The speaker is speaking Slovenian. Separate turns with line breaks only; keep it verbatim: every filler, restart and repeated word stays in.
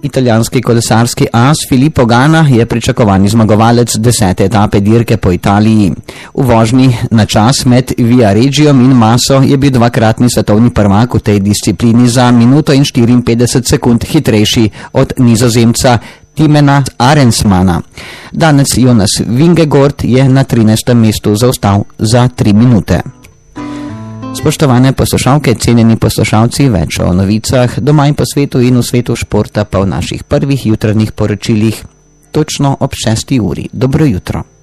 Italijanski kolesarski as Filippo Ganna je pričakovani zmagovalec desete etape dirke po Italiji. V vožnji na čas med Viareggiom in Maso je bil dvakratni svetovni prvak v tej disciplini za minuto in štiriinpetdeset sekund hitrejši od Nizozemca Timena Arensmana. Danes Jonas Vingegaard je na trinajstem mestu zaostal za tri minute. Spoštovane poslušalke, cenjeni poslušalci, več o novicah doma in po svetu in v svetu športa pa v naših prvih jutranjih poročilih točno ob šesti uri. Dobro jutro.